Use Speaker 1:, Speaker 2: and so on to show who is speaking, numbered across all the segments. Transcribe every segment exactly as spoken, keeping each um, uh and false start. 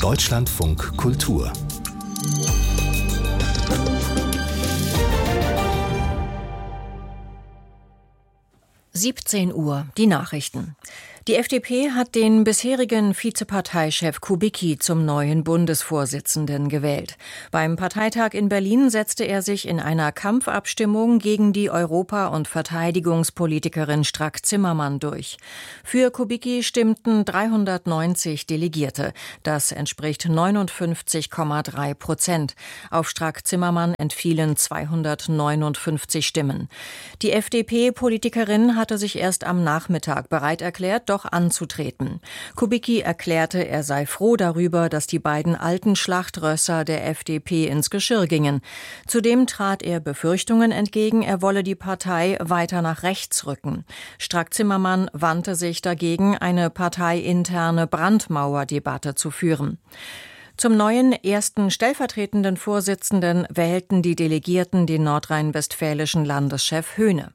Speaker 1: Deutschlandfunk Kultur.
Speaker 2: siebzehn Uhr, die Nachrichten. Die F D P hat den bisherigen Vizeparteichef Kubicki zum neuen Bundesvorsitzenden gewählt. Beim Parteitag in Berlin setzte er sich in einer Kampfabstimmung gegen die Europa- und Verteidigungspolitikerin Strack-Zimmermann durch. Für Kubicki stimmten dreihundertneunzig Delegierte. Das entspricht neunundfünfzig Komma drei Prozent. Auf Strack-Zimmermann entfielen zweihundertneunundfünfzig Stimmen. Die F D P-Politikerin hatte sich erst am Nachmittag bereit erklärt, doch anzutreten. Kubicki erklärte, er sei froh darüber, dass die beiden alten Schlachtrösser der F D P ins Geschirr gingen. Zudem trat er Befürchtungen entgegen, er wolle die Partei weiter nach rechts rücken. Strack-Zimmermann wandte sich dagegen, eine parteiinterne Brandmauerdebatte zu führen. Zum neuen ersten stellvertretenden Vorsitzenden wählten die Delegierten den nordrhein-westfälischen Landeschef Höhne.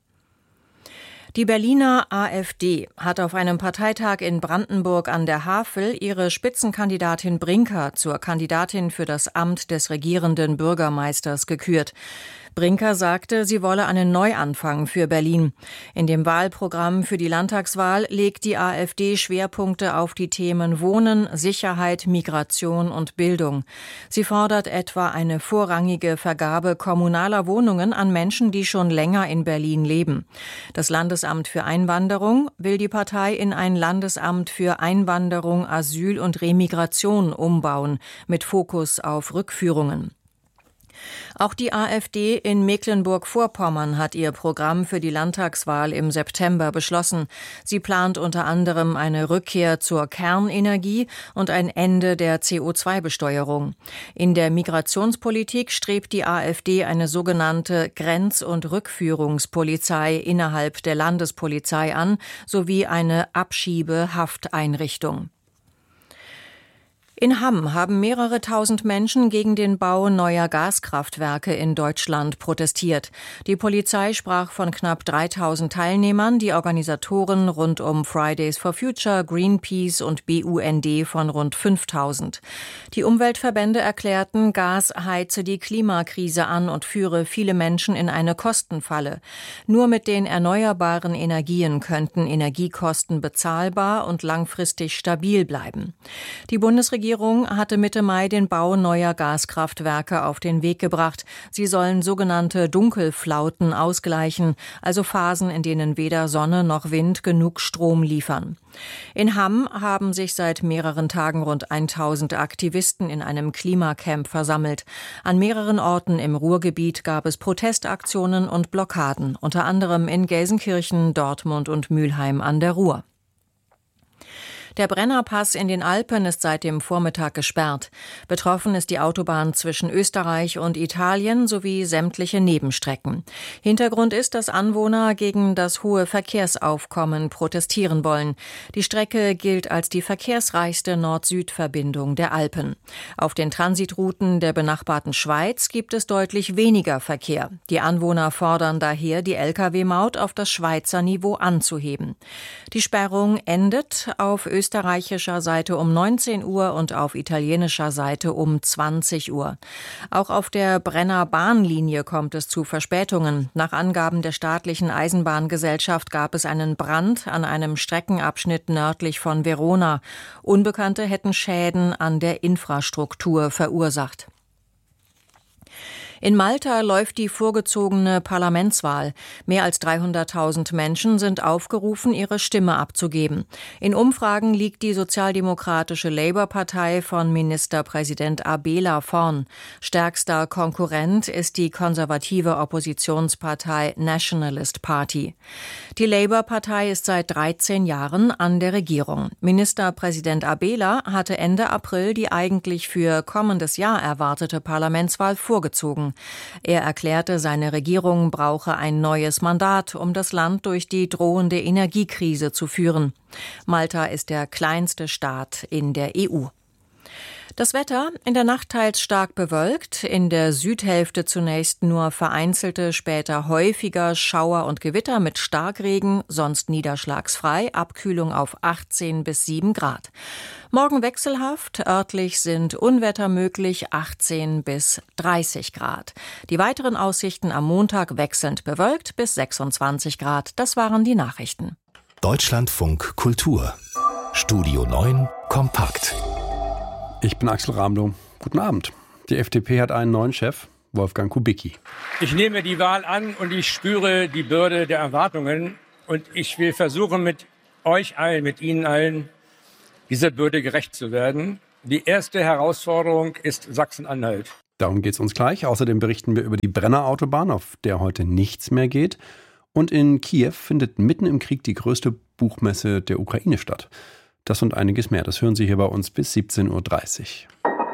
Speaker 2: Die Berliner AfD hat auf einem Parteitag in Brandenburg an der Havel ihre Spitzenkandidatin Brinker zur Kandidatin für das Amt des regierenden Bürgermeisters gekürt. Brinker sagte, sie wolle einen Neuanfang für Berlin. In dem Wahlprogramm für die Landtagswahl legt die AfD Schwerpunkte auf die Themen Wohnen, Sicherheit, Migration und Bildung. Sie fordert etwa eine vorrangige Vergabe kommunaler Wohnungen an Menschen, die schon länger in Berlin leben. Das Landesamt für Einwanderung will die Partei in ein Landesamt für Einwanderung, Asyl und Remigration umbauen, mit Fokus auf Rückführungen. Auch die AfD in Mecklenburg-Vorpommern hat ihr Programm für die Landtagswahl im September beschlossen. Sie plant unter anderem eine Rückkehr zur Kernenergie und ein Ende der C O zwei Besteuerung. In der Migrationspolitik strebt die AfD eine sogenannte Grenz- und Rückführungspolizei innerhalb der Landespolizei an, sowie eine Abschiebehafteinrichtung. In Hamm haben mehrere tausend Menschen gegen den Bau neuer Gaskraftwerke in Deutschland protestiert. Die Polizei sprach von knapp dreitausend Teilnehmern, die Organisatoren rund um Fridays for Future, Greenpeace und B U N D von rund fünftausend. Die Umweltverbände erklärten, Gas heize die Klimakrise an und führe viele Menschen in eine Kostenfalle. Nur mit den erneuerbaren Energien könnten Energiekosten bezahlbar und langfristig stabil bleiben. Die Bundesregierung Die Regierung hatte Mitte Mai den Bau neuer Gaskraftwerke auf den Weg gebracht. Sie sollen sogenannte Dunkelflauten ausgleichen, also Phasen, in denen weder Sonne noch Wind genug Strom liefern. In Hamm haben sich seit mehreren Tagen rund tausend Aktivisten in einem Klimacamp versammelt. An mehreren Orten im Ruhrgebiet gab es Protestaktionen und Blockaden, unter anderem in Gelsenkirchen, Dortmund und Mülheim an der Ruhr. Der Brennerpass in den Alpen ist seit dem Vormittag gesperrt. Betroffen ist die Autobahn zwischen Österreich und Italien sowie sämtliche Nebenstrecken. Hintergrund ist, dass Anwohner gegen das hohe Verkehrsaufkommen protestieren wollen. Die Strecke gilt als die verkehrsreichste Nord-Süd-Verbindung der Alpen. Auf den Transitrouten der benachbarten Schweiz gibt es deutlich weniger Verkehr. Die Anwohner fordern daher, die L K W-Maut auf das Schweizer Niveau anzuheben. Die Sperrung endet auf österreichischer Seite um neunzehn Uhr und auf italienischer Seite um zwanzig Uhr. Auch auf der Brenner Bahnlinie kommt es zu Verspätungen. Nach Angaben der staatlichen Eisenbahngesellschaft gab es einen Brand an einem Streckenabschnitt nördlich von Verona. Unbekannte hätten Schäden an der Infrastruktur verursacht. In Malta läuft die vorgezogene Parlamentswahl. Mehr als dreihunderttausend Menschen sind aufgerufen, ihre Stimme abzugeben. In Umfragen liegt die sozialdemokratische Labour-Partei von Ministerpräsident Abela vorn. Stärkster Konkurrent ist die konservative Oppositionspartei Nationalist Party. Die Labour-Partei ist seit dreizehn Jahren an der Regierung. Ministerpräsident Abela hatte Ende April die eigentlich für kommendes Jahr erwartete Parlamentswahl vorgezogen. Er erklärte, seine Regierung brauche ein neues Mandat, um das Land durch die drohende Energiekrise zu führen. Malta ist der kleinste Staat in der E U. Das Wetter: in der Nacht teils stark bewölkt, in der Südhälfte zunächst nur vereinzelte, später häufiger Schauer und Gewitter mit Starkregen, sonst niederschlagsfrei, Abkühlung auf achtzehn bis sieben Grad. Morgen wechselhaft, örtlich sind Unwetter möglich, achtzehn bis dreißig Grad. Die weiteren Aussichten am Montag wechselnd bewölkt bis sechsundzwanzig Grad. Das waren die Nachrichten.
Speaker 1: Deutschlandfunk Kultur. Studio neun kompakt.
Speaker 3: Ich bin Axel Ramlow. Guten Abend. Die F D P hat einen neuen Chef, Wolfgang Kubicki.
Speaker 4: Ich nehme die Wahl an und ich spüre die Bürde der Erwartungen. Und ich will versuchen, mit euch allen, mit Ihnen allen, dieser Bürde gerecht zu werden. Die erste Herausforderung ist Sachsen-Anhalt.
Speaker 3: Darum geht es uns gleich. Außerdem berichten wir über die Brennerautobahn, auf der heute nichts mehr geht. Und in Kiew findet mitten im Krieg die größte Buchmesse der Ukraine statt. Das und einiges mehr, das hören Sie hier bei uns bis siebzehn Uhr dreißig.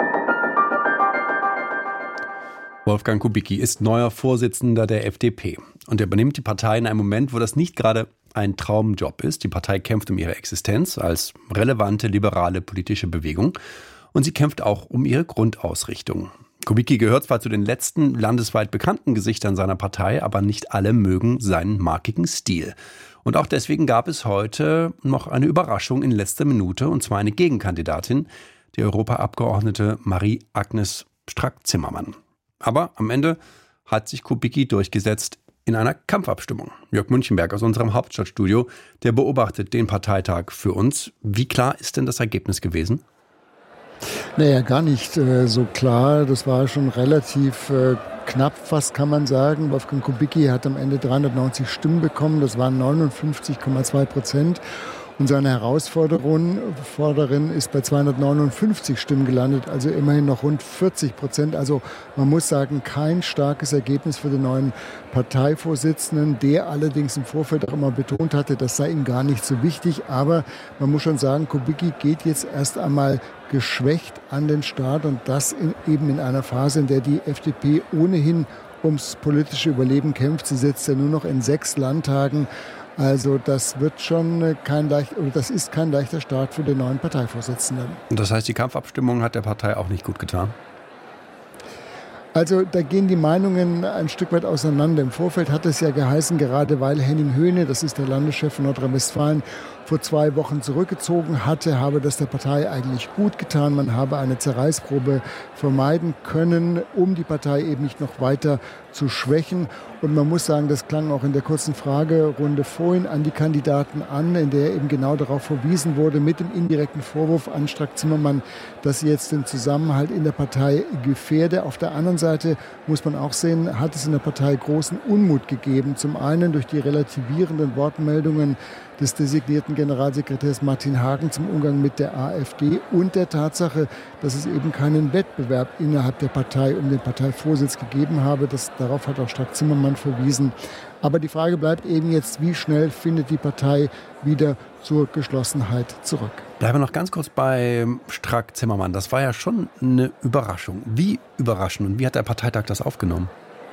Speaker 3: Wolfgang Kubicki ist neuer Vorsitzender der F D P. Und er übernimmt die Partei in einem Moment, wo das nicht gerade ein Traumjob ist. Die Partei kämpft um ihre Existenz als relevante liberale politische Bewegung. Und sie kämpft auch um ihre Grundausrichtung. Kubicki gehört zwar zu den letzten landesweit bekannten Gesichtern seiner Partei, aber nicht alle mögen seinen markigen Stil. Und auch deswegen gab es heute noch eine Überraschung in letzter Minute, und zwar eine Gegenkandidatin, die Europaabgeordnete Marie-Agnes Strack-Zimmermann. Aber am Ende hat sich Kubicki durchgesetzt in einer Kampfabstimmung. Jörg Münchenberg aus unserem Hauptstadtstudio, der beobachtet den Parteitag für uns. Wie klar ist denn das Ergebnis gewesen?
Speaker 5: Naja, gar nicht äh, so klar. Das war schon relativ äh, knapp, fast kann man sagen. Wolfgang Kubicki hat am Ende dreihundertneunzig Stimmen bekommen. Das waren neunundfünfzig Komma zwei Prozent. Und seine Herausforderin Forderin ist bei zweihundertneunundfünfzig Stimmen gelandet, also immerhin noch rund vierzig Prozent. Also man muss sagen, kein starkes Ergebnis für den neuen Parteivorsitzenden, der allerdings im Vorfeld auch immer betont hatte, das sei ihm gar nicht so wichtig. Aber man muss schon sagen, Kubicki geht jetzt erst einmal geschwächt an den Start, und das in, eben in einer Phase, in der die F D P ohnehin ums politische Überleben kämpft. Sie sitzt ja nur noch in sechs Landtagen. Also das wird schon kein leicht, oder das ist kein leichter Start für den neuen Parteivorsitzenden.
Speaker 3: Und das heißt, die Kampfabstimmung hat der Partei auch nicht gut getan?
Speaker 5: Also da gehen die Meinungen ein Stück weit auseinander. Im Vorfeld hat es ja geheißen, gerade weil Henning Höhne, das ist der Landeschef von Nordrhein-Westfalen, vor zwei Wochen zurückgezogen hatte, habe das der Partei eigentlich gut getan. Man habe eine Zerreißprobe vermeiden können, um die Partei eben nicht noch weiter zu schwächen. Und man muss sagen, das klang auch in der kurzen Fragerunde vorhin an die Kandidaten an, in der eben genau darauf verwiesen wurde, mit dem indirekten Vorwurf an Strack-Zimmermann, dass sie jetzt den Zusammenhalt in der Partei gefährde. Auf der anderen Seite muss man auch sehen, hat es in der Partei großen Unmut gegeben. Zum einen durch die relativierenden Wortmeldungen des designierten Generalsekretärs Martin Hagen zum Umgang mit der AfD und der Tatsache, dass es eben keinen Wettbewerb innerhalb der Partei um den Parteivorsitz gegeben habe. Das, darauf hat auch Strack-Zimmermann verwiesen. Aber die Frage bleibt eben jetzt, wie schnell findet die Partei wieder zur Geschlossenheit zurück?
Speaker 3: Bleiben wir noch ganz kurz bei Strack-Zimmermann. Das war ja schon eine Überraschung. Wie überraschend und wie hat der Parteitag das aufgenommen?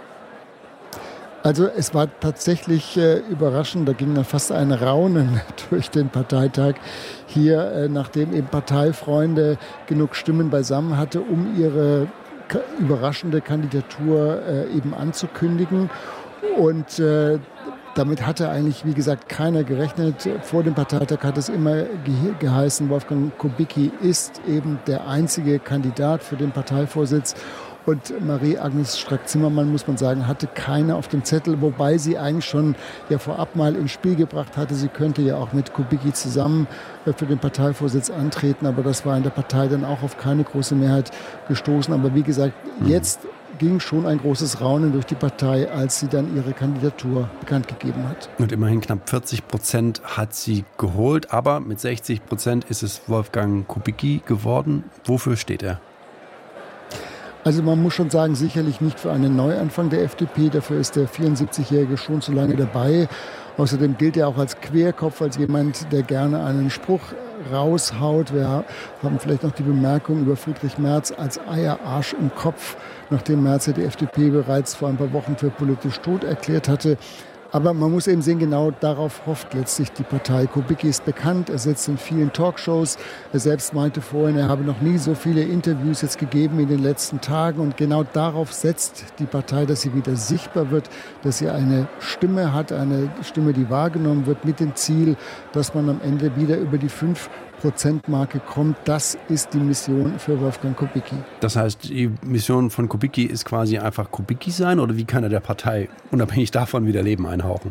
Speaker 5: Also es war tatsächlich äh, überraschend, da ging dann fast ein Raunen durch den Parteitag hier, äh, nachdem eben Parteifreunde genug Stimmen beisammen hatte, um ihre ka- überraschende Kandidatur äh, eben anzukündigen. Und äh, damit hatte eigentlich, wie gesagt, keiner gerechnet. Vor dem Parteitag hat es immer ge- geheißen, Wolfgang Kubicki ist eben der einzige Kandidat für den Parteivorsitz. Und Marie-Agnes Strack-Zimmermann, muss man sagen, hatte keine auf dem Zettel, wobei sie eigentlich schon ja vorab mal ins Spiel gebracht hatte, sie könnte ja auch mit Kubicki zusammen für den Parteivorsitz antreten, aber das war in der Partei dann auch auf keine große Mehrheit gestoßen. Aber wie gesagt, jetzt ging schon ein großes Raunen durch die Partei, als sie dann ihre Kandidatur bekannt gegeben hat.
Speaker 3: Und immerhin knapp vierzig Prozent hat sie geholt, aber mit sechzig Prozent ist es Wolfgang Kubicki geworden. Wofür steht er?
Speaker 5: Also man muss schon sagen, sicherlich nicht für einen Neuanfang der F D P. Dafür ist der vierundsiebzigjährige schon zu lange dabei. Außerdem gilt er auch als Querkopf, als jemand, der gerne einen Spruch raushaut. Wir haben vielleicht noch die Bemerkung über Friedrich Merz als Eierarsch im Kopf, nachdem Merz ja die F D P bereits vor ein paar Wochen für politisch tot erklärt hatte. Aber man muss eben sehen, genau darauf hofft letztlich die Partei. Kubicki ist bekannt, er sitzt in vielen Talkshows. Er selbst meinte vorhin, er habe noch nie so viele Interviews jetzt gegeben in den letzten Tagen. Und genau darauf setzt die Partei, dass sie wieder sichtbar wird, dass sie eine Stimme hat, eine Stimme, die wahrgenommen wird, mit dem Ziel, dass man am Ende wieder über die fünf Prozent Marke kommt. Das ist die Mission für Wolfgang Kubicki.
Speaker 3: Das heißt, die Mission von Kubicki ist quasi einfach Kubicki sein, oder wie kann er der Partei unabhängig davon wieder Leben einhauchen?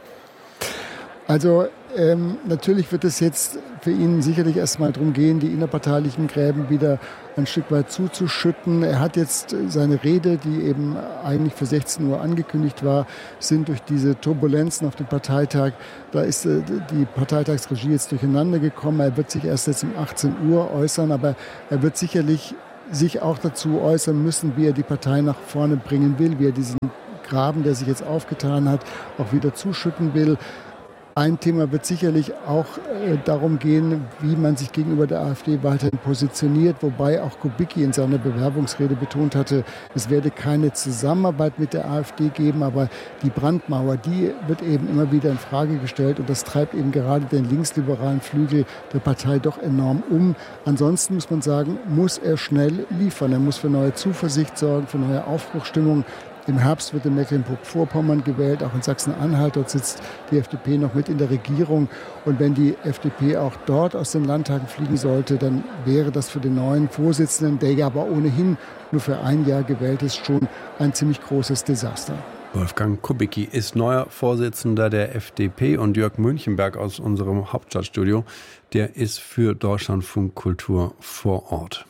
Speaker 5: Also ähm, natürlich wird es jetzt für ihn sicherlich erstmal darum gehen, die innerparteilichen Gräben wieder ein Stück weit zuzuschütten. Er hat jetzt seine Rede, die eben eigentlich für sechzehn Uhr angekündigt war, sind durch diese Turbulenzen auf dem Parteitag, da ist äh, die Parteitagsregie jetzt durcheinander gekommen. Er wird sich erst jetzt um achtzehn Uhr äußern, aber er wird sicherlich sich auch dazu äußern müssen, wie er die Partei nach vorne bringen will, wie er diesen Graben, der sich jetzt aufgetan hat, auch wieder zuschütten will. Ein Thema wird sicherlich auch äh, darum gehen, wie man sich gegenüber der AfD weiterhin positioniert, wobei auch Kubicki in seiner Bewerbungsrede betont hatte, es werde keine Zusammenarbeit mit der AfD geben, aber die Brandmauer, die wird eben immer wieder in Frage gestellt und das treibt eben gerade den linksliberalen Flügel der Partei doch enorm um. Ansonsten muss man sagen, muss er schnell liefern, er muss für neue Zuversicht sorgen, für neue Aufbruchsstimmung. Im Herbst wird in Mecklenburg-Vorpommern gewählt, auch in Sachsen-Anhalt. Dort sitzt die F D P noch mit in der Regierung. Und wenn die F D P auch dort aus den Landtagen fliegen sollte, dann wäre das für den neuen Vorsitzenden, der ja aber ohnehin nur für ein Jahr gewählt ist, schon ein ziemlich großes Desaster.
Speaker 3: Wolfgang Kubicki ist neuer Vorsitzender der F D P und Jörg Münchenberg aus unserem Hauptstadtstudio, der ist für Deutschlandfunk Kultur vor Ort.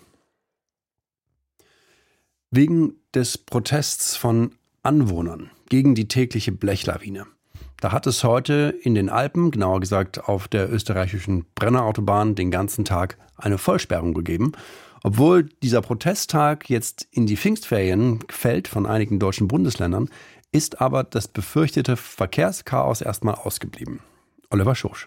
Speaker 3: Wegen des Protests von Anwohnern gegen die tägliche Blechlawine. Da hat es heute in den Alpen, genauer gesagt auf der österreichischen Brennerautobahn, den ganzen Tag eine Vollsperrung gegeben. Obwohl dieser Protesttag jetzt in die Pfingstferien fällt von einigen deutschen Bundesländern, ist aber das befürchtete Verkehrschaos erstmal ausgeblieben. Oliver Schosch.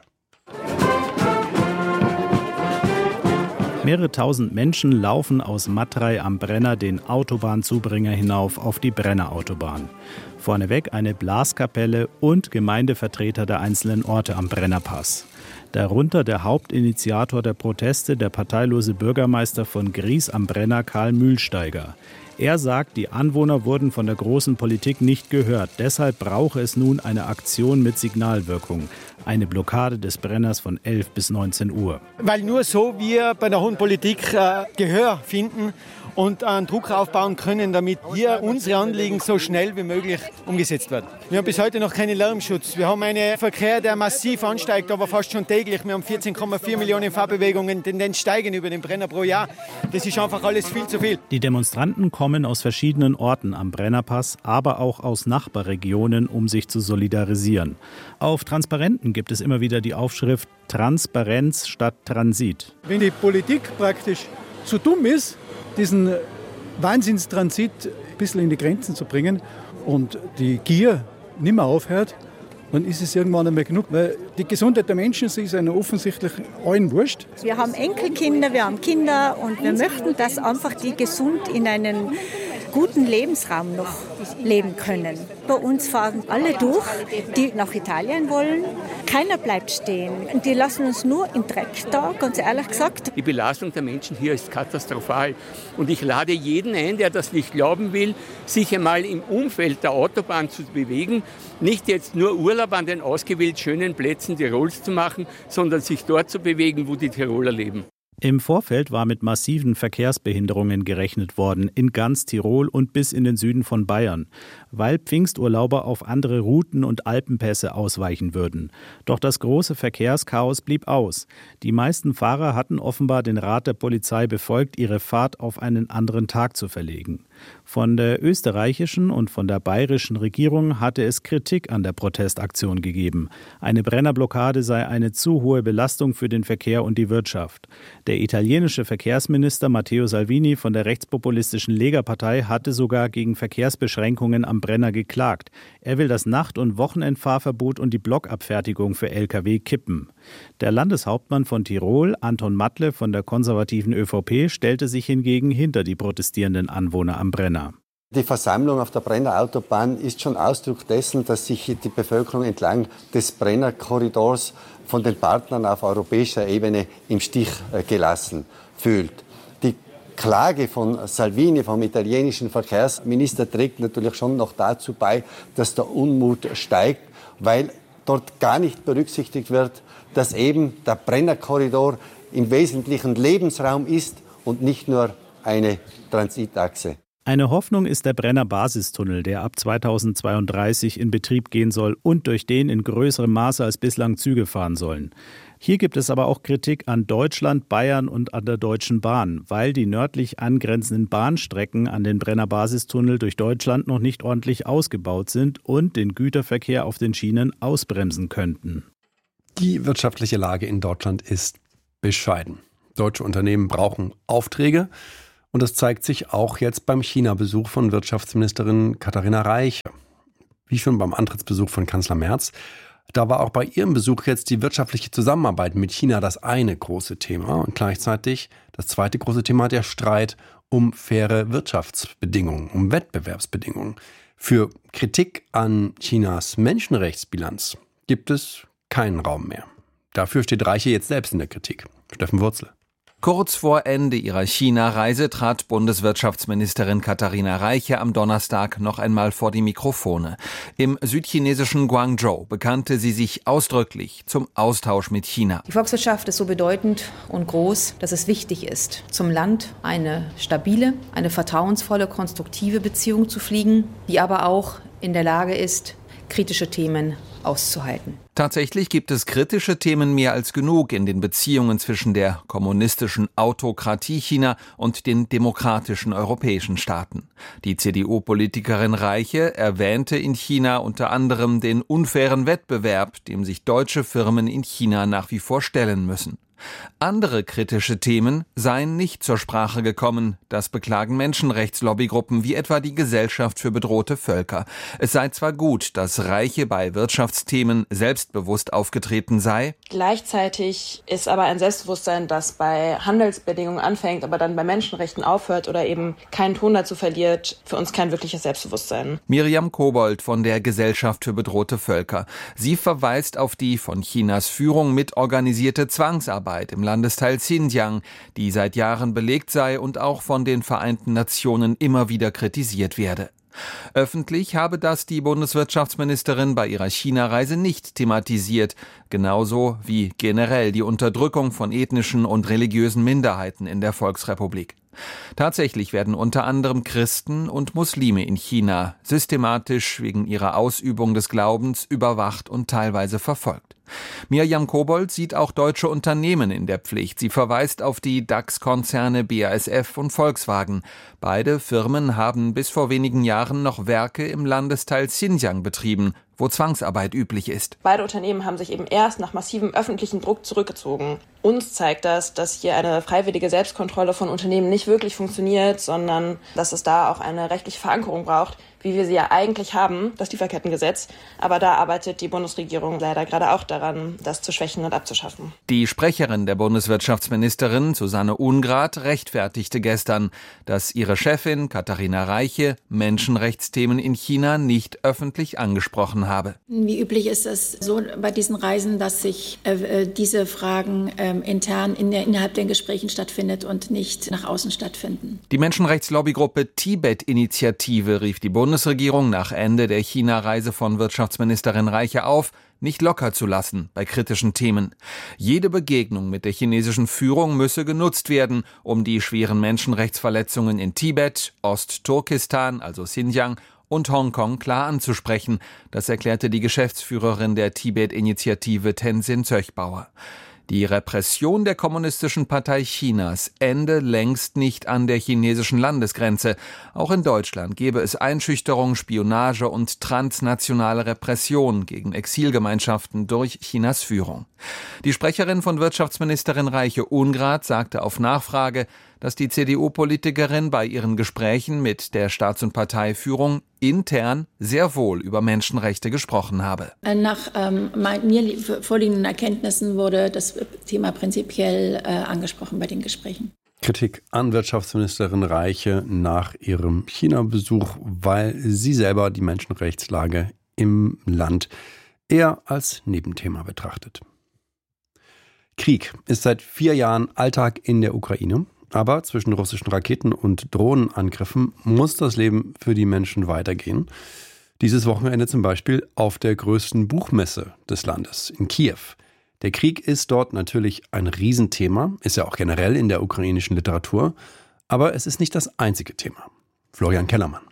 Speaker 6: Mehrere tausend Menschen laufen aus Matrei am Brenner den Autobahnzubringer hinauf auf die Brennerautobahn. Vorneweg eine Blaskapelle und Gemeindevertreter der einzelnen Orte am Brennerpass. Darunter der Hauptinitiator der Proteste, der parteilose Bürgermeister von Gries am Brenner, Karl Mühlsteiger. Er sagt, die Anwohner wurden von der großen Politik nicht gehört. Deshalb brauche es nun eine Aktion mit Signalwirkung. Eine Blockade des Brenners von elf bis neunzehn Uhr.
Speaker 7: Weil nur so wir bei der hohen Politik äh, Gehör finden und einen Druck aufbauen können, damit hier unsere Anliegen so schnell wie möglich umgesetzt werden. Wir haben bis heute noch keinen Lärmschutz. Wir haben einen Verkehr, der massiv ansteigt, aber fast schon täglich. Wir haben vierzehn Komma vier Millionen Fahrbewegungen, Tendenz steigen über den Brenner pro Jahr. Das ist einfach alles viel zu viel.
Speaker 6: Die Demonstranten kommen aus verschiedenen Orten am Brennerpass, aber auch aus Nachbarregionen, um sich zu solidarisieren. Auf Transparenten gibt es immer wieder die Aufschrift Transparenz statt Transit.
Speaker 8: Wenn die Politik praktisch so dumm ist, diesen Wahnsinnstransit ein bisschen in die Grenzen zu bringen und die Gier nicht mehr aufhört, dann ist es irgendwann einmal genug. Weil die Gesundheit der Menschen ist einer offensichtlich allen wurscht.
Speaker 9: Wir haben Enkelkinder, wir haben Kinder und wir möchten, dass einfach die gesund in einen guten Lebensraum noch leben können. Bei uns fahren alle durch, die nach Italien wollen. Keiner bleibt stehen. Und die lassen uns nur im Dreck da, ganz ehrlich gesagt.
Speaker 10: Die Belastung der Menschen hier ist katastrophal. Und ich lade jeden ein, der das nicht glauben will, sich einmal im Umfeld der Autobahn zu bewegen. Nicht jetzt nur Urlaub an den ausgewählt schönen Plätzen Tirols zu machen, sondern sich dort zu bewegen, wo die Tiroler leben.
Speaker 6: Im Vorfeld war mit massiven Verkehrsbehinderungen gerechnet worden, in ganz Tirol und bis in den Süden von Bayern, weil Pfingsturlauber auf andere Routen und Alpenpässe ausweichen würden. Doch das große Verkehrschaos blieb aus. Die meisten Fahrer hatten offenbar den Rat der Polizei befolgt, ihre Fahrt auf einen anderen Tag zu verlegen. Von der österreichischen und von der bayerischen Regierung hatte es Kritik an der Protestaktion gegeben. Eine Brennerblockade sei eine zu hohe Belastung für den Verkehr und die Wirtschaft. Der italienische Verkehrsminister Matteo Salvini von der rechtspopulistischen Lega-Partei hatte sogar gegen Verkehrsbeschränkungen am Brenner geklagt. Er will das Nacht- und Wochenendfahrverbot und die Blockabfertigung für L K W kippen. Der Landeshauptmann von Tirol, Anton Matle von der konservativen ÖVP, stellte sich hingegen hinter die protestierenden Anwohner am Brenner.
Speaker 11: Die Versammlung auf der Brenner Autobahn ist schon Ausdruck dessen, dass sich die Bevölkerung entlang des Brenner Korridors von den Partnern auf europäischer Ebene im Stich gelassen fühlt. Die Klage von Salvini, vom italienischen Verkehrsminister, trägt natürlich schon noch dazu bei, dass der Unmut steigt, weil dort gar nicht berücksichtigt wird, dass eben der Brenner Korridor im Wesentlichen Lebensraum ist und nicht nur eine Transitachse.
Speaker 6: Eine Hoffnung ist der Brenner Basistunnel, der ab zweitausendzweiunddreißig in Betrieb gehen soll und durch den in größerem Maße als bislang Züge fahren sollen. Hier gibt es aber auch Kritik an Deutschland, Bayern und an der Deutschen Bahn, weil die nördlich angrenzenden Bahnstrecken an den Brenner Basistunnel durch Deutschland noch nicht ordentlich ausgebaut sind und den Güterverkehr auf den Schienen ausbremsen könnten.
Speaker 3: Die wirtschaftliche Lage in Deutschland ist bescheiden. Deutsche Unternehmen brauchen Aufträge. Und das zeigt sich auch jetzt beim China-Besuch von Wirtschaftsministerin Katharina Reiche. Wie schon beim Antrittsbesuch von Kanzler Merz. Da war auch bei ihrem Besuch jetzt die wirtschaftliche Zusammenarbeit mit China das eine große Thema. Und gleichzeitig das zweite große Thema, der Streit um faire Wirtschaftsbedingungen, um Wettbewerbsbedingungen. Für Kritik an Chinas Menschenrechtsbilanz gibt es keinen Raum mehr. Dafür steht Reiche jetzt selbst in der Kritik. Steffen Wurzel.
Speaker 12: Kurz vor Ende ihrer China-Reise trat Bundeswirtschaftsministerin Katharina Reiche am Donnerstag noch einmal vor die Mikrofone. Im südchinesischen Guangzhou bekannte sie sich ausdrücklich zum Austausch mit China.
Speaker 13: Die Volkswirtschaft ist so bedeutend und groß, dass es wichtig ist, zum Land eine stabile, eine vertrauensvolle, konstruktive Beziehung zu pflegen, die aber auch in der Lage ist, kritische Themen auszuhalten.
Speaker 12: Tatsächlich gibt es kritische Themen mehr als genug in den Beziehungen zwischen der kommunistischen Autokratie China und den demokratischen europäischen Staaten. Die C D U-Politikerin Reiche erwähnte in China unter anderem den unfairen Wettbewerb, dem sich deutsche Firmen in China nach wie vor stellen müssen. Andere kritische Themen seien nicht zur Sprache gekommen. Das beklagen Menschenrechtslobby-Gruppen wie etwa die Gesellschaft für bedrohte Völker. Es sei zwar gut, dass Reiche bei Wirtschaftsthemen selbstbewusst aufgetreten sei.
Speaker 14: Gleichzeitig ist aber ein Selbstbewusstsein, das bei Handelsbedingungen anfängt, aber dann bei Menschenrechten aufhört oder eben keinen Ton dazu verliert, für uns kein wirkliches Selbstbewusstsein.
Speaker 12: Miriam Kobold von der Gesellschaft für bedrohte Völker. Sie verweist auf die von Chinas Führung mitorganisierte Zwangsarbeit im Landesteil Xinjiang, die seit Jahren belegt sei und auch von den Vereinten Nationen immer wieder kritisiert werde. Öffentlich habe das die Bundeswirtschaftsministerin bei ihrer China-Reise nicht thematisiert, genauso wie generell die Unterdrückung von ethnischen und religiösen Minderheiten in der Volksrepublik. Tatsächlich werden unter anderem Christen und Muslime in China systematisch wegen ihrer Ausübung des Glaubens überwacht und teilweise verfolgt. Miriam Kobold sieht auch deutsche Unternehmen in der Pflicht. Sie verweist auf die DAX-Konzerne B A S F und Volkswagen. Beide Firmen haben bis vor wenigen Jahren noch Werke im Landesteil Xinjiang betrieben, wo Zwangsarbeit üblich ist.
Speaker 14: Beide Unternehmen haben sich eben erst nach massivem öffentlichen Druck zurückgezogen. Uns zeigt das, dass hier eine freiwillige Selbstkontrolle von Unternehmen nicht wirklich funktioniert, sondern dass es da auch eine rechtliche Verankerung braucht, wie wir sie ja eigentlich haben, das Lieferkettengesetz. Aber da arbeitet die Bundesregierung leider gerade auch daran, das zu schwächen und abzuschaffen.
Speaker 12: Die Sprecherin der Bundeswirtschaftsministerin, Susanne Ungrath, rechtfertigte gestern, dass ihre Chefin Katharina Reiche Menschenrechtsthemen in China nicht öffentlich angesprochen habe.
Speaker 15: Wie üblich ist es so bei diesen Reisen, dass sich äh, diese Fragen äh, intern in der, innerhalb der Gesprächen stattfindet und nicht nach außen stattfinden.
Speaker 12: Die Menschenrechtslobby-Gruppe Tibet-Initiative rief die Bundesregierung nach Ende der China-Reise von Wirtschaftsministerin Reiche auf, nicht locker zu lassen bei kritischen Themen. Jede Begegnung mit der chinesischen Führung müsse genutzt werden, um die schweren Menschenrechtsverletzungen in Tibet, Ostturkestan, also Xinjiang, und Hongkong klar anzusprechen. Das erklärte die Geschäftsführerin der Tibet-Initiative Tenzin Zöchbauer. Die Repression der Kommunistischen Partei Chinas ende längst nicht an der chinesischen Landesgrenze. Auch in Deutschland gebe es Einschüchterung, Spionage und transnationale Repression gegen Exilgemeinschaften durch Chinas Führung. Die Sprecherin von Wirtschaftsministerin Reiche Ungrath sagte auf Nachfrage, dass die C D U-Politikerin bei ihren Gesprächen mit der Staats- und Parteiführung intern sehr wohl über Menschenrechte gesprochen habe.
Speaker 15: Nach ähm, mir vorliegenden Erkenntnissen wurde das Thema prinzipiell äh, angesprochen bei den Gesprächen.
Speaker 3: Kritik an Wirtschaftsministerin Reiche nach ihrem China-Besuch, weil sie selber die Menschenrechtslage im Land eher als Nebenthema betrachtet. Krieg ist seit vier Jahren Alltag in der Ukraine, aber zwischen russischen Raketen und Drohnenangriffen muss das Leben für die Menschen weitergehen. Dieses Wochenende zum Beispiel auf der größten Buchmesse des Landes in Kiew. Der Krieg ist dort natürlich ein Riesenthema, ist ja auch generell in der ukrainischen Literatur, aber es ist nicht das einzige Thema. Florian Kellermann.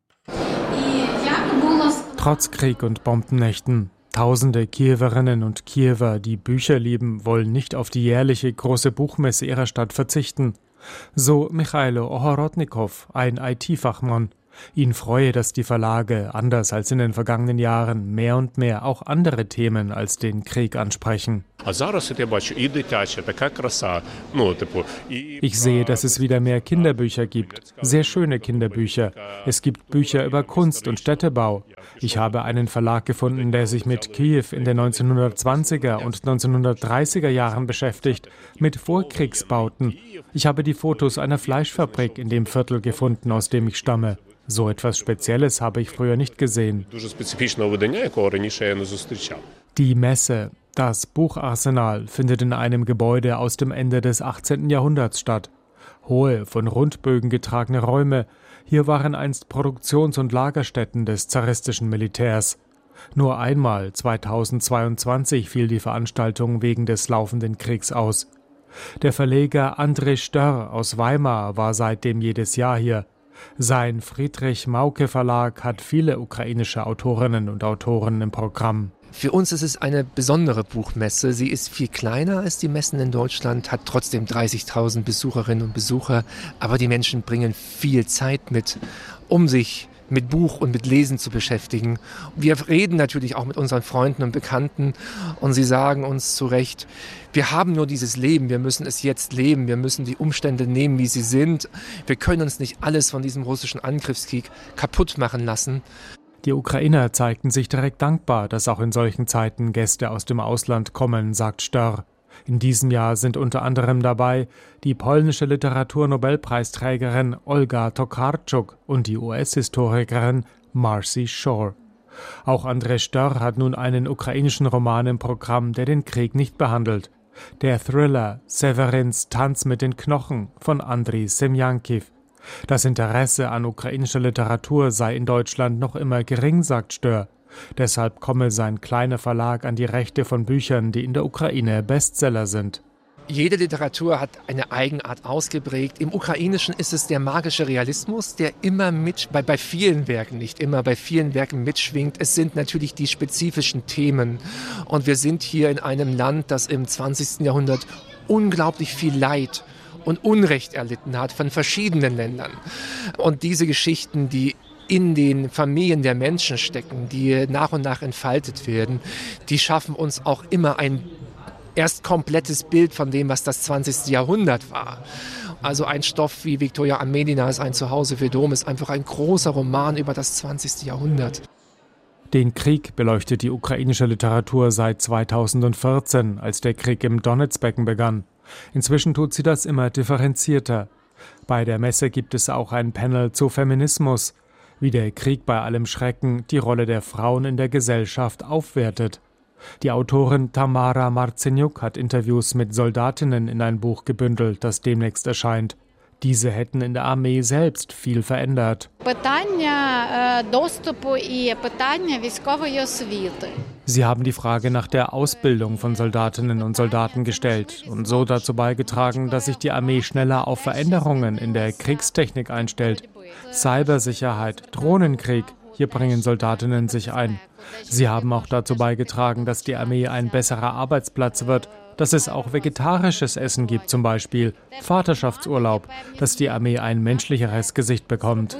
Speaker 16: Trotz Krieg und Bombennächten, tausende Kiewerinnen und Kiewer, die Bücher lieben, wollen nicht auf die jährliche große Buchmesse ihrer Stadt verzichten. So Michailo Ohorodnikow, ein I T-Fachmann. Ihn freue, dass die Verlage, anders als in den vergangenen Jahren, mehr und mehr auch andere Themen als den Krieg ansprechen. Ich sehe, dass es wieder mehr Kinderbücher gibt, sehr schöne Kinderbücher. Es gibt Bücher über Kunst und Städtebau. Ich habe einen Verlag gefunden, der sich mit Kiew in den neunzehnhundertzwanziger und neunzehnhundertdreißiger Jahren beschäftigt, mit Vorkriegsbauten. Ich habe die Fotos einer Fleischfabrik in dem Viertel gefunden, aus dem ich stamme. So etwas Spezielles habe ich früher nicht gesehen. Die Messe, das Bucharsenal, findet in einem Gebäude aus dem Ende des achtzehnten Jahrhunderts statt. Hohe, von Rundbögen getragene Räume. Hier waren einst Produktions- und Lagerstätten des zaristischen Militärs. Nur einmal, zweitausendzweiundzwanzig, fiel die Veranstaltung wegen des laufenden Kriegs aus. Der Verleger André Störr aus Weimar war seitdem jedes Jahr hier. Sein Friedrich-Mauke-Verlag hat viele ukrainische Autorinnen und Autoren im Programm.
Speaker 17: Für uns ist es eine besondere Buchmesse. Sie ist viel kleiner als die Messen in Deutschland, hat trotzdem dreißigtausend Besucherinnen und Besucher. Aber die Menschen bringen viel Zeit mit, um sich mit Buch und mit Lesen zu beschäftigen. Wir reden natürlich auch mit unseren Freunden und Bekannten und sie sagen uns zu Recht, wir haben nur dieses Leben, wir müssen es jetzt leben, wir müssen die Umstände nehmen, wie sie sind. Wir können uns nicht alles von diesem russischen Angriffskrieg kaputt machen lassen.
Speaker 16: Die Ukrainer zeigten sich direkt dankbar, dass auch in solchen Zeiten Gäste aus dem Ausland kommen, sagt Störr. In diesem Jahr sind unter anderem dabei die polnische Literaturnobelpreisträgerin Olga Tokarczuk und die U S-Historikerin Marcy Shore. Auch André Störr hat nun einen ukrainischen Roman im Programm, der den Krieg nicht behandelt. Der Thriller Severins Tanz mit den Knochen von Andriy Semjankiv. Das Interesse an ukrainischer Literatur sei in Deutschland noch immer gering, sagt Störr. Deshalb komme sein kleiner Verlag an die Rechte von Büchern, die in der Ukraine Bestseller sind.
Speaker 17: Jede Literatur hat eine Eigenart ausgeprägt. Im Ukrainischen ist es der magische Realismus, der immer mit, bei, bei vielen Werken, nicht immer, bei vielen Werken mitschwingt. Es sind natürlich die spezifischen Themen. Und wir sind hier in einem Land, das im zwanzigsten Jahrhundert unglaublich viel Leid und Unrecht erlitten hat von verschiedenen Ländern. Und diese Geschichten, die in den Familien der Menschen stecken, die nach und nach entfaltet werden, die schaffen uns auch immer ein erst komplettes Bild von dem, was das zwanzigste Jahrhundert war. Also ein Stoff wie Viktoria Amelinas Ein Zuhause für Dom ist einfach ein großer Roman über das zwanzigste Jahrhundert.
Speaker 16: Den Krieg beleuchtet die ukrainische Literatur seit zweitausendvierzehn, als der Krieg im Donezbecken begann. Inzwischen tut sie das immer differenzierter. Bei der Messe gibt es auch ein Panel zu Feminismus, wie der Krieg bei allem Schrecken die Rolle der Frauen in der Gesellschaft aufwertet. Die Autorin Tamara Marceniuk hat Interviews mit Soldatinnen in ein Buch gebündelt, das demnächst erscheint. Diese hätten in der Armee selbst viel verändert. Sie haben die Frage nach der Ausbildung von Soldatinnen und Soldaten gestellt und so dazu beigetragen, dass sich die Armee schneller auf Veränderungen in der Kriegstechnik einstellt. Cybersicherheit, Drohnenkrieg, hier bringen Soldatinnen sich ein. Sie haben auch dazu beigetragen, dass die Armee ein besserer Arbeitsplatz wird, dass es auch vegetarisches Essen gibt, zum Beispiel Vaterschaftsurlaub, dass die Armee ein menschlicheres Gesicht bekommt.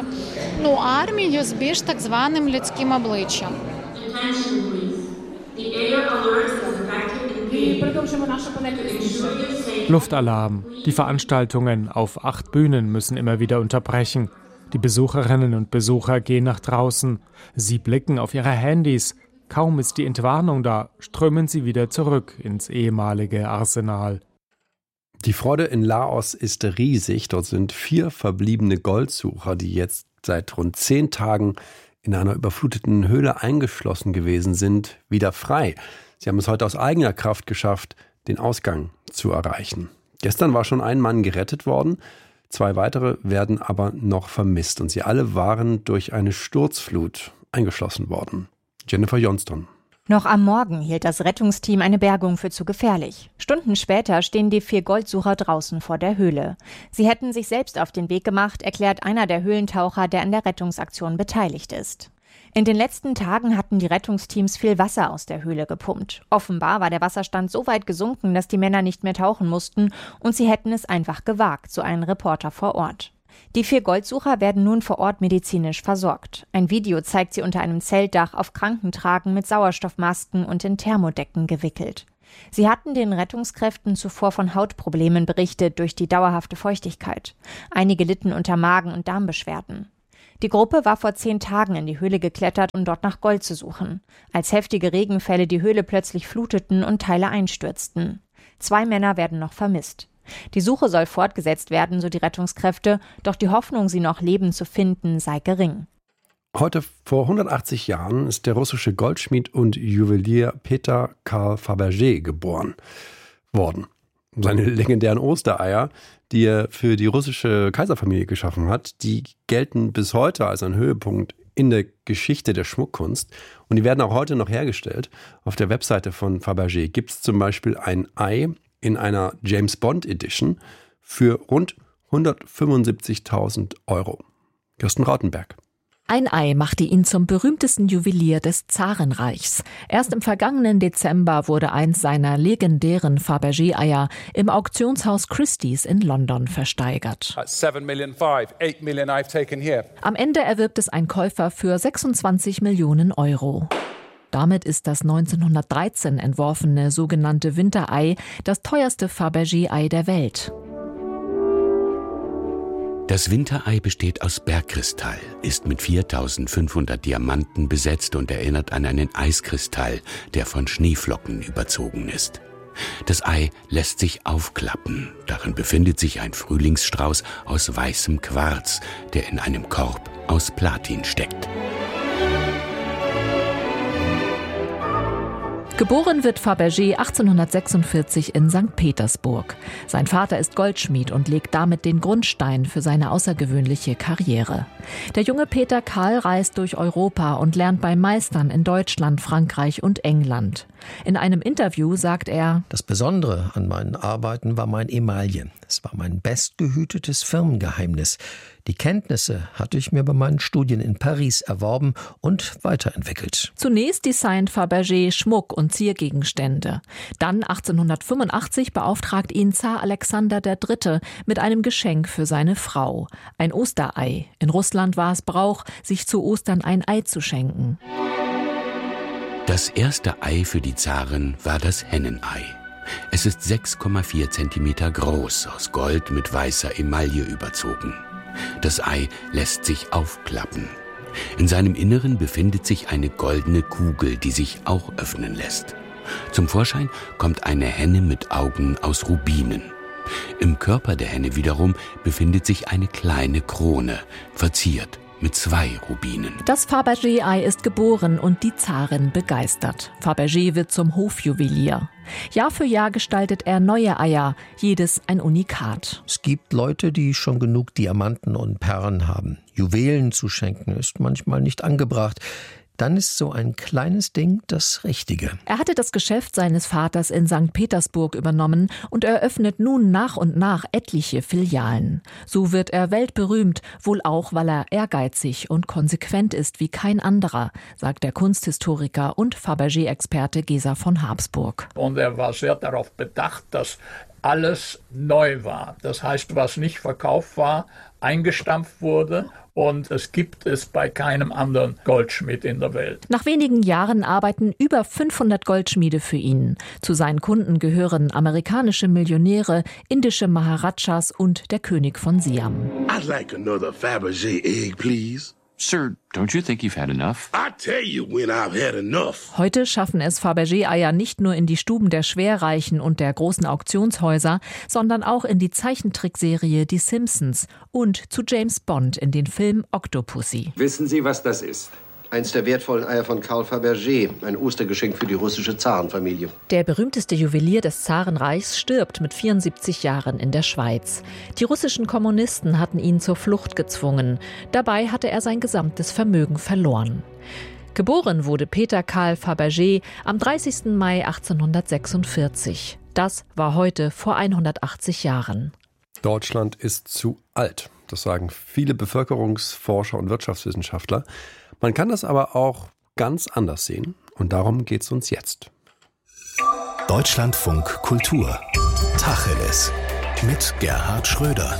Speaker 16: Luftalarm. Die Veranstaltungen auf acht Bühnen müssen immer wieder unterbrechen. Die Besucherinnen und Besucher gehen nach draußen. Sie blicken auf ihre Handys. Kaum ist die Entwarnung da, strömen sie wieder zurück ins ehemalige Arsenal.
Speaker 3: Die Freude in Laos ist riesig. Dort sind vier verbliebene Goldsucher, die jetzt seit rund zehn Tagen in einer überfluteten Höhle eingeschlossen gewesen sind, wieder frei. Sie haben es heute aus eigener Kraft geschafft, den Ausgang zu erreichen. Gestern war schon ein Mann gerettet worden. Zwei weitere werden aber noch vermisst. Und sie alle waren durch eine Sturzflut eingeschlossen worden. Jennifer Johnston.
Speaker 18: Noch am Morgen hielt das Rettungsteam eine Bergung für zu gefährlich. Stunden später stehen die vier Goldsucher draußen vor der Höhle. Sie hätten sich selbst auf den Weg gemacht, erklärt einer der Höhlentaucher, der an der Rettungsaktion beteiligt ist. In den letzten Tagen hatten die Rettungsteams viel Wasser aus der Höhle gepumpt. Offenbar war der Wasserstand so weit gesunken, dass die Männer nicht mehr tauchen mussten und sie hätten es einfach gewagt, so ein Reporter vor Ort. Die vier Goldsucher werden nun vor Ort medizinisch versorgt. Ein Video zeigt sie unter einem Zeltdach auf Krankentragen mit Sauerstoffmasken und in Thermodecken gewickelt. Sie hatten den Rettungskräften zuvor von Hautproblemen berichtet durch die dauerhafte Feuchtigkeit. Einige litten unter Magen- und Darmbeschwerden. Die Gruppe war vor zehn Tagen in die Höhle geklettert, um dort nach Gold zu suchen, als heftige Regenfälle die Höhle plötzlich fluteten und Teile einstürzten. Zwei Männer werden noch vermisst. Die Suche soll fortgesetzt werden, so die Rettungskräfte, doch die Hoffnung, sie noch lebend zu finden, sei gering.
Speaker 3: Heute vor hundertachtzig Jahren ist der russische Goldschmied und Juwelier Peter Karl Fabergé geboren worden. Seine legendären Ostereier, die er für die russische Kaiserfamilie geschaffen hat, die gelten bis heute als ein Höhepunkt in der Geschichte der Schmuckkunst. Und die werden auch heute noch hergestellt. Auf der Webseite von Fabergé gibt es zum Beispiel ein Ei in einer James Bond Edition für rund hundertfünfundsiebzigtausend Euro. Kirsten Rautenberg.
Speaker 19: Ein Ei machte ihn zum berühmtesten Juwelier des Zarenreichs. Erst im vergangenen Dezember wurde eins seiner legendären Fabergé-Eier im Auktionshaus Christie's in London versteigert. Am Ende erwirbt es ein Käufer für sechsundzwanzig Millionen Euro. Damit ist das neunzehnhundertdreizehn entworfene sogenannte Winterei das teuerste Fabergé-Ei der Welt.
Speaker 20: Das Winterei besteht aus Bergkristall, ist mit viertausendfünfhundert Diamanten besetzt und erinnert an einen Eiskristall, der von Schneeflocken überzogen ist. Das Ei lässt sich aufklappen. Darin befindet sich ein Frühlingsstrauß aus weißem Quarz, der in einem Korb aus Platin steckt.
Speaker 19: Geboren wird Fabergé achtzehnhundertsechsundvierzig in Sankt Petersburg. Sein Vater ist Goldschmied und legt damit den Grundstein für seine außergewöhnliche Karriere. Der junge Peter Karl reist durch Europa und lernt bei Meistern in Deutschland, Frankreich und England. In einem Interview sagt er:
Speaker 21: Das Besondere an meinen Arbeiten war mein Emaille. Es war mein bestgehütetes Firmengeheimnis. Die Kenntnisse hatte ich mir bei meinen Studien in Paris erworben und weiterentwickelt.
Speaker 19: Zunächst designt Fabergé Schmuck und Ziergegenstände. Dann achtzehnhundertfünfundachtzig beauftragt ihn Zar Alexander der Dritte mit einem Geschenk für seine Frau. Ein Osterei. In Russland war es Brauch, sich zu Ostern ein Ei zu schenken.
Speaker 20: Das erste Ei für die Zarin war das Hennenei. Es ist sechs Komma vier Zentimeter groß, aus Gold mit weißer Emaille überzogen. Das Ei lässt sich aufklappen. In seinem Inneren befindet sich eine goldene Kugel, die sich auch öffnen lässt. Zum Vorschein kommt eine Henne mit Augen aus Rubinen. Im Körper der Henne wiederum befindet sich eine kleine Krone, verziert mit zwei Rubinen.
Speaker 19: Das Fabergé-Ei ist geboren und die Zarin begeistert. Fabergé wird zum Hofjuwelier. Jahr für Jahr gestaltet er neue Eier, jedes ein Unikat.
Speaker 21: Es gibt Leute, die schon genug Diamanten und Perlen haben. Juwelen zu schenken ist manchmal nicht angebracht. Dann ist so ein kleines Ding das Richtige.
Speaker 19: Er hatte das Geschäft seines Vaters in Sankt Petersburg übernommen und eröffnet nun nach und nach etliche Filialen. So wird er weltberühmt, wohl auch, weil er ehrgeizig und konsequent ist wie kein anderer, sagt der Kunsthistoriker und Fabergé-Experte Gesa von Habsburg.
Speaker 22: Und er war sehr darauf bedacht, dass alles neu war. Das heißt, was nicht verkauft war, eingestampft wurde. Und es gibt es bei keinem anderen Goldschmied in der Welt.
Speaker 19: Nach wenigen Jahren arbeiten über fünfhundert Goldschmiede für ihn. Zu seinen Kunden gehören amerikanische Millionäre, indische Maharajas und der König von Siam.
Speaker 23: I'd like another Fabergé egg, please.
Speaker 1: Sir, don't you think you've had enough?
Speaker 2: I tell you when I've had enough.
Speaker 19: Heute schaffen es Fabergé-Eier nicht nur in die Stuben der Schwerreichen und der großen Auktionshäuser, sondern auch in die Zeichentrickserie Die Simpsons und zu James Bond in den Film Octopussy.
Speaker 23: Wissen Sie, was das ist? Eins der wertvollen Eier von Karl Fabergé, ein Ostergeschenk für die russische Zarenfamilie.
Speaker 19: Der berühmteste Juwelier des Zarenreichs stirbt mit vierundsiebzig Jahren in der Schweiz. Die russischen Kommunisten hatten ihn zur Flucht gezwungen. Dabei hatte er sein gesamtes Vermögen verloren. Geboren wurde Peter Karl Fabergé am dreißigsten Mai achtzehnhundertsechsundvierzig. Das war heute vor hundertachtzig Jahren.
Speaker 3: Deutschland ist zu alt. Das sagen viele Bevölkerungsforscher und Wirtschaftswissenschaftler. Man kann das aber auch ganz anders sehen und darum geht es uns jetzt.
Speaker 24: Deutschlandfunk Kultur. Tacheles mit Gerhard Schröder.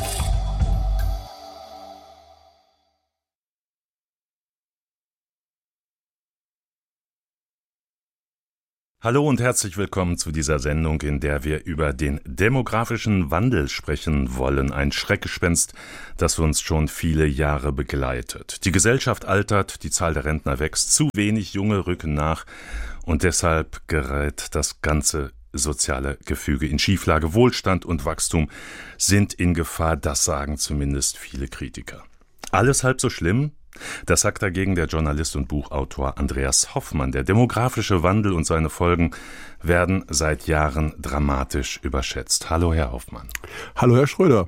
Speaker 25: Hallo und herzlich willkommen zu dieser Sendung, in der wir über den demografischen Wandel sprechen wollen. Ein Schreckgespenst, das uns schon viele Jahre begleitet. Die Gesellschaft altert, die Zahl der Rentner wächst, zu wenig Junge rücken nach und deshalb gerät das ganze soziale Gefüge in Schieflage. Wohlstand und Wachstum sind in Gefahr, das sagen zumindest viele Kritiker. Alles halb so schlimm? Das sagt dagegen der Journalist und Buchautor Andreas Hoffmann. Der demografische Wandel und seine Folgen werden seit Jahren dramatisch überschätzt. Hallo, Herr Hoffmann.
Speaker 26: Hallo, Herr Schröder.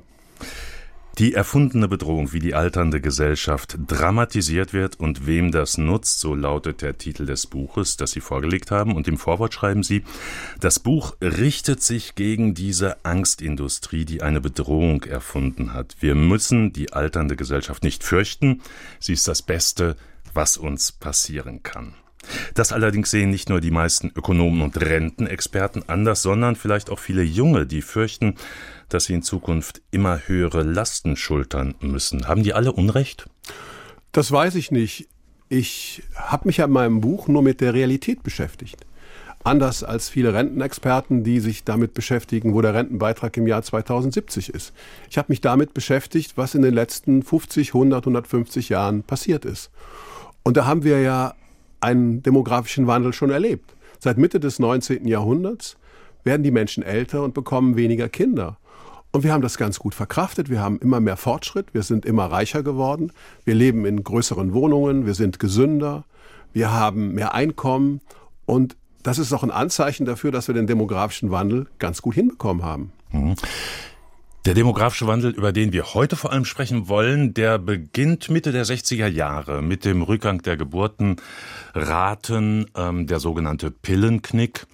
Speaker 25: Die erfundene Bedrohung, wie die alternde Gesellschaft dramatisiert wird und wem das nutzt, so lautet der Titel des Buches, das Sie vorgelegt haben. Und im Vorwort schreiben Sie, das Buch richtet sich gegen diese Angstindustrie, die eine Bedrohung erfunden hat. Wir müssen die alternde Gesellschaft nicht fürchten. Sie ist das Beste, was uns passieren kann. Das allerdings sehen nicht nur die meisten Ökonomen und Rentenexperten anders, sondern vielleicht auch viele Junge, die fürchten, dass sie in Zukunft immer höhere Lasten schultern müssen. Haben die alle Unrecht?
Speaker 26: Das weiß ich nicht. Ich habe mich ja in meinem Buch nur mit der Realität beschäftigt. Anders als viele Rentenexperten, die sich damit beschäftigen, wo der Rentenbeitrag im Jahr zweitausendsiebzig ist. Ich habe mich damit beschäftigt, was in den letzten fünfzig, hundert, hundertfünfzig Jahren passiert ist. Und da haben wir ja einen demografischen Wandel schon erlebt. Seit Mitte des neunzehnten Jahrhunderts werden die Menschen älter und bekommen weniger Kinder. Und wir haben das ganz gut verkraftet. Wir haben immer mehr Fortschritt. Wir sind immer reicher geworden. Wir leben in größeren Wohnungen. Wir sind gesünder. Wir haben mehr Einkommen. Und das ist auch ein Anzeichen dafür, dass wir den demografischen Wandel ganz gut hinbekommen haben.
Speaker 25: Mhm. Der demografische Wandel, über den wir heute vor allem sprechen wollen, der beginnt Mitte der sechziger Jahre mit dem Rückgang der Geburtenraten, ähm, der sogenannte Pillenknick.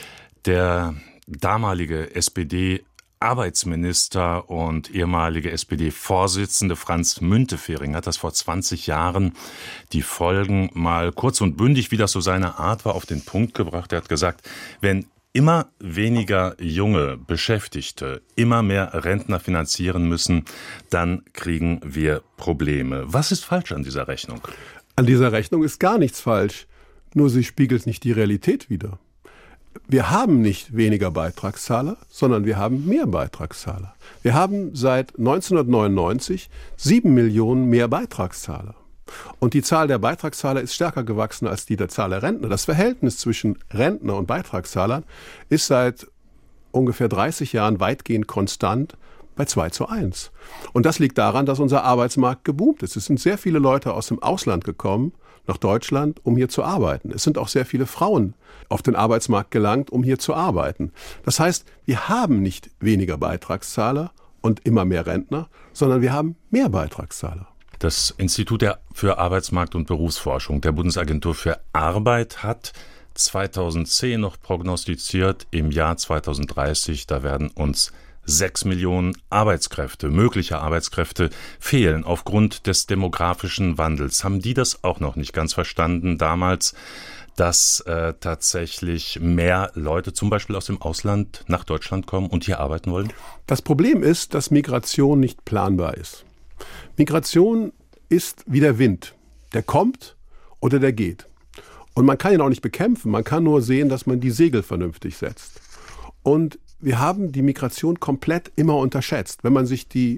Speaker 25: Der damalige S P D-Arbeitsminister und ehemalige S P D-Vorsitzende Franz Müntefering hat das vor zwanzig Jahren die Folgen mal kurz und bündig, wie das so seine Art war, auf den Punkt gebracht. Er hat gesagt, wenn immer weniger junge Beschäftigte immer mehr Rentner finanzieren müssen, dann kriegen wir Probleme. Was ist falsch an dieser Rechnung?
Speaker 26: An dieser Rechnung ist gar nichts falsch, nur sie spiegelt nicht die Realität wider. Wir haben nicht weniger Beitragszahler, sondern wir haben mehr Beitragszahler. Wir haben seit neunzehnhundertneunundneunzig sieben Millionen mehr Beitragszahler. Und die Zahl der Beitragszahler ist stärker gewachsen als die der Zahl der Rentner. Das Verhältnis zwischen Rentner und Beitragszahlern ist seit ungefähr dreißig Jahren weitgehend konstant bei zwei zu eins. Und das liegt daran, dass unser Arbeitsmarkt geboomt ist. Es sind sehr viele Leute aus dem Ausland gekommen, nach Deutschland, um hier zu arbeiten. Es sind auch sehr viele Frauen auf den Arbeitsmarkt gelangt, um hier zu arbeiten. Das heißt, wir haben nicht weniger Beitragszahler und immer mehr Rentner, sondern wir haben mehr Beitragszahler.
Speaker 25: Das Institut für Arbeitsmarkt- und Berufsforschung der Bundesagentur für Arbeit hat zweitausendzehn noch prognostiziert, im Jahr zweitausenddreißig, da werden uns sechs Millionen Arbeitskräfte, mögliche Arbeitskräfte fehlen aufgrund des demografischen Wandels. Haben die das auch noch nicht ganz verstanden damals, dass äh, tatsächlich mehr Leute zum Beispiel aus dem Ausland nach Deutschland kommen und hier arbeiten wollen?
Speaker 26: Das Problem ist, dass Migration nicht planbar ist. Migration ist wie der Wind. Der kommt oder der geht. Und man kann ihn auch nicht bekämpfen. Man kann nur sehen, dass man die Segel vernünftig setzt. Und wir haben die Migration komplett immer unterschätzt. Wenn man sich die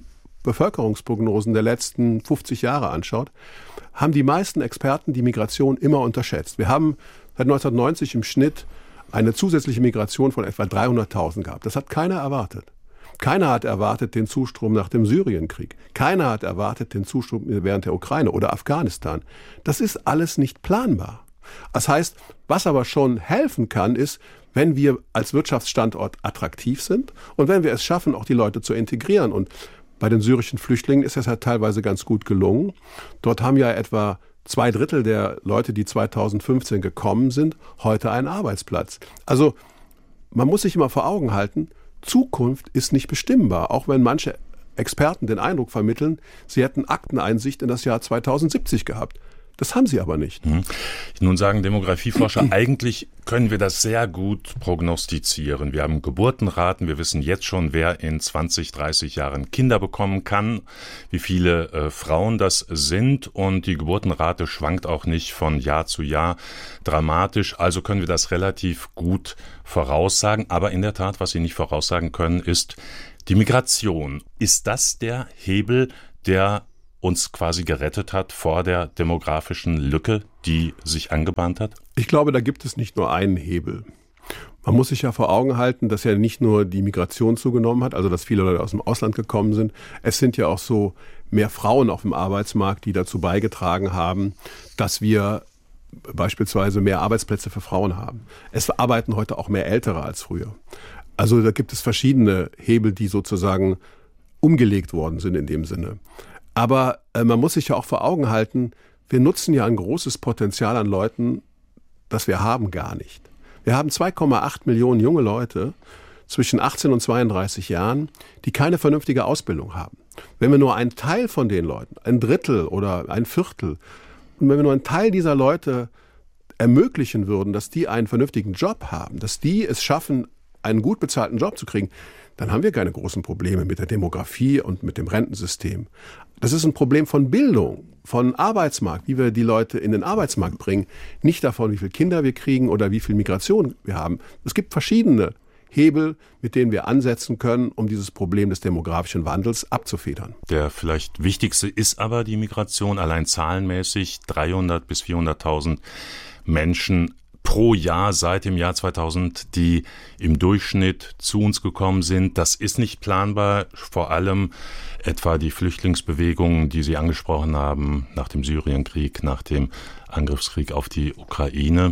Speaker 26: Bevölkerungsprognosen der letzten fünfzig Jahre anschaut, haben die meisten Experten die Migration immer unterschätzt. Wir haben seit neunzehnhundertneunzig im Schnitt eine zusätzliche Migration von etwa dreihunderttausend gehabt. Das hat keiner erwartet. Keiner hat erwartet den Zustrom nach dem Syrienkrieg. Keiner hat erwartet den Zustrom während der Ukraine oder Afghanistan. Das ist alles nicht planbar. Das heißt, was aber schon helfen kann, ist, wenn wir als Wirtschaftsstandort attraktiv sind und wenn wir es schaffen, auch die Leute zu integrieren. Und bei den syrischen Flüchtlingen ist das ja teilweise ganz gut gelungen. Dort haben ja etwa zwei Drittel der Leute, die zweitausendfünfzehn gekommen sind, heute einen Arbeitsplatz. Also man muss sich immer vor Augen halten, Zukunft ist nicht bestimmbar, auch wenn manche Experten den Eindruck vermitteln, sie hätten Akteneinsicht in das Jahr zweitausendsiebzig gehabt. Das haben sie aber nicht.
Speaker 25: Mhm. Nun sagen Demografieforscher, eigentlich können wir das sehr gut prognostizieren. Wir haben Geburtenraten, wir wissen jetzt schon, wer in zwanzig, dreißig Jahren Kinder bekommen kann, wie viele äh, Frauen das sind, und die Geburtenrate schwankt auch nicht von Jahr zu Jahr dramatisch. Also können wir das relativ gut voraussagen. Aber in der Tat, was Sie nicht voraussagen können, ist die Migration. Ist das der Hebel, der uns quasi gerettet hat vor der demografischen Lücke, die sich angebahnt hat?
Speaker 26: Ich glaube, da gibt es nicht nur einen Hebel. Man muss sich ja vor Augen halten, dass ja nicht nur die Migration zugenommen hat, also dass viele Leute aus dem Ausland gekommen sind. Es sind ja auch so mehr Frauen auf dem Arbeitsmarkt, die dazu beigetragen haben, dass wir beispielsweise mehr Arbeitsplätze für Frauen haben. Es arbeiten heute auch mehr Ältere als früher. Also da gibt es verschiedene Hebel, die sozusagen umgelegt worden sind in dem Sinne. Aber äh, man muss sich ja auch vor Augen halten, wir nutzen ja ein großes Potenzial an Leuten, das wir haben, gar nicht. Wir haben zwei Komma acht Millionen junge Leute zwischen achtzehn und zweiunddreißig Jahren, die keine vernünftige Ausbildung haben. Wenn wir nur einen Teil von den Leuten, ein Drittel oder ein Viertel, und wenn wir nur einen Teil dieser Leute ermöglichen würden, dass die einen vernünftigen Job haben, dass die es schaffen, einen gut bezahlten Job zu kriegen, dann haben wir keine großen Probleme mit der Demografie und mit dem Rentensystem. Das ist ein Problem von Bildung, von Arbeitsmarkt, wie wir die Leute in den Arbeitsmarkt bringen. Nicht davon, wie viele Kinder wir kriegen oder wie viel Migration wir haben. Es gibt verschiedene Hebel, mit denen wir ansetzen können, um dieses Problem des demografischen Wandels abzufedern.
Speaker 25: Der vielleicht wichtigste ist aber die Migration, allein zahlenmäßig dreihundert bis vierhunderttausend Menschen pro Jahr seit dem Jahr zweitausend, die im Durchschnitt zu uns gekommen sind. Das ist nicht planbar, vor allem etwa die Flüchtlingsbewegungen, die Sie angesprochen haben, nach dem Syrienkrieg, nach dem Angriffskrieg auf die Ukraine.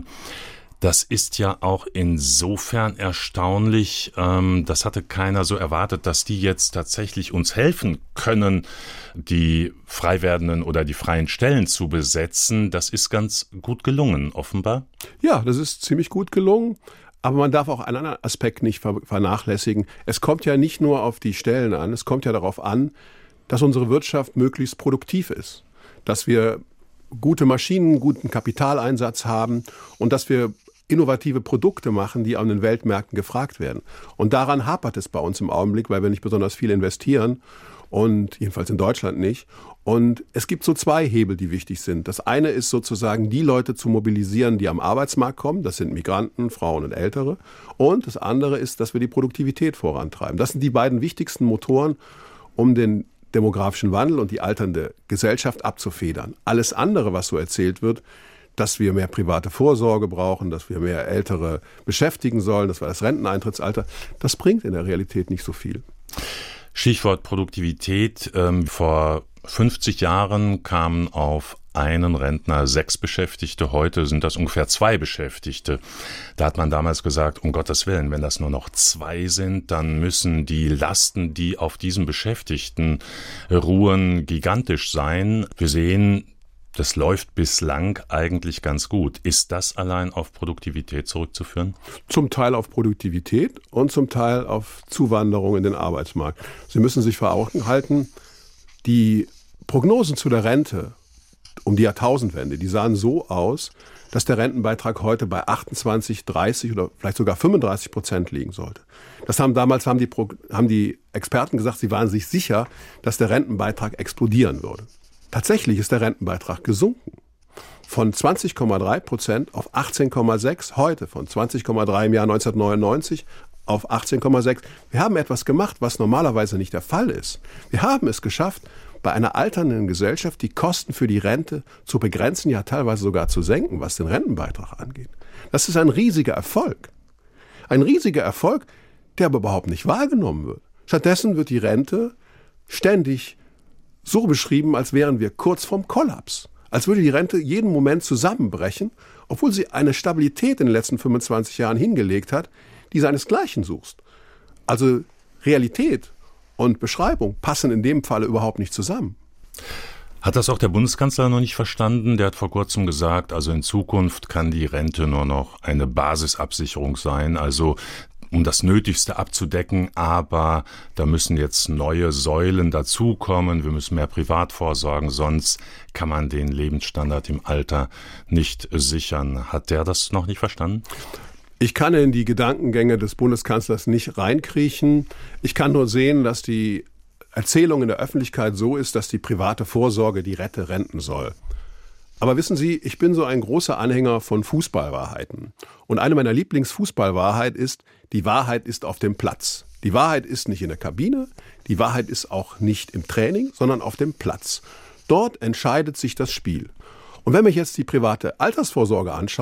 Speaker 25: Das ist ja auch insofern erstaunlich, ähm, das hatte keiner so erwartet, dass die jetzt tatsächlich uns helfen können, die frei werdenden oder die freien Stellen zu besetzen. Das ist ganz gut gelungen, offenbar.
Speaker 26: Ja, das ist ziemlich gut gelungen. Aber man darf auch einen anderen Aspekt nicht vernachlässigen. Es kommt ja nicht nur auf die Stellen an, es kommt ja darauf an, dass unsere Wirtschaft möglichst produktiv ist. Dass wir gute Maschinen, guten Kapitaleinsatz haben und dass wir innovative Produkte machen, die an den Weltmärkten gefragt werden. Und daran hapert es bei uns im Augenblick, weil wir nicht besonders viel investieren und jedenfalls in Deutschland nicht. Und es gibt so zwei Hebel, die wichtig sind. Das eine ist sozusagen, die Leute zu mobilisieren, die am Arbeitsmarkt kommen. Das sind Migranten, Frauen und Ältere. Und das andere ist, dass wir die Produktivität vorantreiben. Das sind die beiden wichtigsten Motoren, um den demografischen Wandel und die alternde Gesellschaft abzufedern. Alles andere, was so erzählt wird, dass wir mehr private Vorsorge brauchen, dass wir mehr Ältere beschäftigen sollen, dass wir das Renteneintrittsalter, das bringt in der Realität nicht so viel.
Speaker 25: Stichwort Produktivität. Ähm, vor fünfzig Jahren kamen auf einen Rentner sechs Beschäftigte, heute sind das ungefähr zwei Beschäftigte. Da hat man damals gesagt, um Gottes Willen, wenn das nur noch zwei sind, dann müssen die Lasten, die auf diesen Beschäftigten ruhen, gigantisch sein. Wir sehen, das läuft bislang eigentlich ganz gut. Ist das allein auf Produktivität zurückzuführen?
Speaker 26: Zum Teil auf Produktivität und zum Teil auf Zuwanderung in den Arbeitsmarkt. Sie müssen sich vor Augen halten, die Prognosen zu der Rente um die Jahrtausendwende, die sahen so aus, dass der Rentenbeitrag heute bei achtundzwanzig, dreißig oder vielleicht sogar fünfunddreißig Prozent liegen sollte. Das haben damals haben die, haben die Experten gesagt, sie waren sich sicher, dass der Rentenbeitrag explodieren würde. Tatsächlich ist der Rentenbeitrag gesunken. Von zwanzig Komma drei Prozent auf achtzehn Komma sechs heute, von zwanzig Komma drei im Jahr neunzehnhundertneunundneunzig auf achtzehn Komma sechs. Wir haben etwas gemacht, was normalerweise nicht der Fall ist. Wir haben es geschafft, bei einer alternden Gesellschaft die Kosten für die Rente zu begrenzen, ja teilweise sogar zu senken, was den Rentenbeitrag angeht. Das ist ein riesiger Erfolg. Ein riesiger Erfolg, der aber überhaupt nicht wahrgenommen wird. Stattdessen wird die Rente ständig so beschrieben, als wären wir kurz vorm Kollaps. Als würde die Rente jeden Moment zusammenbrechen, obwohl sie eine Stabilität in den letzten fünfundzwanzig Jahren hingelegt hat, die seinesgleichen sucht. Also Realität und Beschreibung passen in dem Falle überhaupt nicht zusammen.
Speaker 25: Hat das auch der Bundeskanzler noch nicht verstanden? Der hat vor kurzem gesagt, also in Zukunft kann die Rente nur noch eine Basisabsicherung sein, also um das Nötigste abzudecken, aber da müssen jetzt neue Säulen dazukommen, wir müssen mehr privat vorsorgen, sonst kann man den Lebensstandard im Alter nicht sichern. Hat der das noch nicht verstanden?
Speaker 26: Ich kann in die Gedankengänge des Bundeskanzlers nicht reinkriechen. Ich kann nur sehen, dass die Erzählung in der Öffentlichkeit so ist, dass die private Vorsorge die Rente renten soll. Aber wissen Sie, ich bin so ein großer Anhänger von Fußballwahrheiten. Und eine meiner Lieblingsfußballwahrheit ist, die Wahrheit ist auf dem Platz. Die Wahrheit ist nicht in der Kabine, die Wahrheit ist auch nicht im Training, sondern auf dem Platz. Dort entscheidet sich das Spiel. Und wenn mich jetzt die private Altersvorsorge anschaue,